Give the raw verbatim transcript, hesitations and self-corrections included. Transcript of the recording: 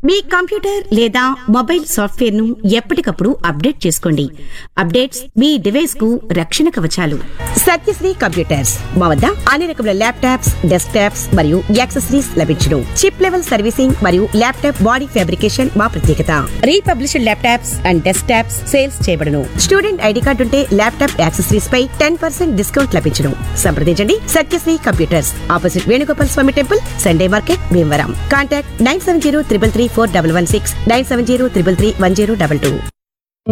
మీ computer లేదా mobile software ను ఎప్పటికప్పుడు అప్డేట్ చేసుకోండి. అప్డేట్స్ మీ డివైస్ కు రక్షణ కవచాలు. సత్యశ్రీ కంప్యూటర్స్ మా వద్ద అన్ని రకముల ల్యాప్టాప్స్, డెస్క్ టాప్స్ మరియు యాక్సెసరీస్ లభించును. చిప్ లెవెల్ సర్వీసింగ్ మరియు ల్యాప్టాప్ బాడీ ఫ్యాబ్రికేషన్ మా ప్రత్యేకత. Republished laptops and desk tops sales చేయబడును. స్టూడెంట్ ఐడి కార్డు ఉంటే ల్యాప్టాప్ యాక్సెసరీస్ పై టెన్ పర్సెంట్ డిస్కౌంట్ లభించును. సంప్రదించండి సత్యశ్రీ కంప్యూటర్స్, ఆపోజిట్ వేణుగోపాల్ స్వామి temple, Sunday market, Bhimavaram. Contact nine seven zero triple three four double one six, nine seven zero triple three one zero double two.